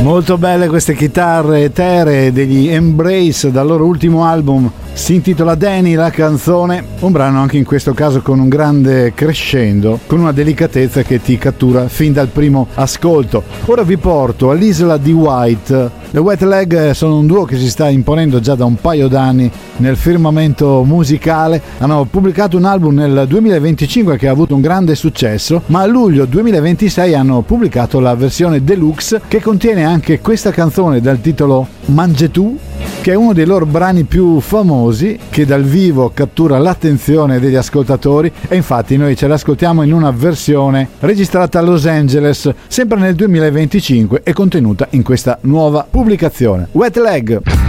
Molto belle queste chitarre eteree degli Embrace dal loro ultimo album, si intitola Danny la canzone, un brano anche in questo caso con un grande crescendo, con una delicatezza che ti cattura fin dal primo ascolto. Ora vi porto all'isola di White. The Wet Leg sono un duo che si sta imponendo già da un paio d'anni nel firmamento musicale. Hanno pubblicato un album nel 2025 che ha avuto un grande successo, ma a luglio 2026 hanno pubblicato la versione deluxe che contiene anche questa canzone dal titolo Mangetù, che è uno dei loro brani più famosi, che dal vivo cattura l'attenzione degli ascoltatori, e infatti noi ce l'ascoltiamo in una versione registrata a Los Angeles sempre nel 2025 e contenuta in questa nuova pubblicazione. Wet Leg.